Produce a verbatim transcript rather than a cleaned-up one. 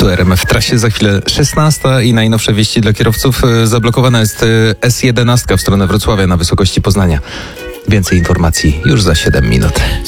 Tu R M F w trasie, za chwilę szesnasta i najnowsze wieści dla kierowców. Zablokowana jest S jedenaście w stronę Wrocławia na wysokości Poznania. Więcej informacji już za siedem minut.